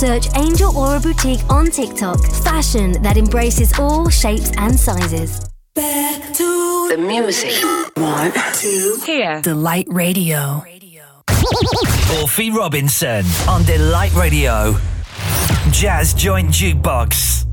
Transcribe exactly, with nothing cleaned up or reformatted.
Search Angel Aura Boutique on TikTok. Fashion that embraces all shapes and sizes. Back to the music. One, two, here. Delight Radio. Orphy Robinson on Delight Radio. Jazz Joint Jukebox.